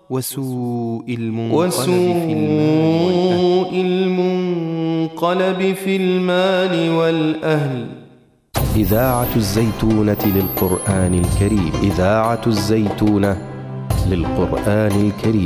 وسوء المنقلب في المال والأهل. إذاعة الزيتونة للقرآن الكريم. إذاعة الزيتونة للقرآن الكريم.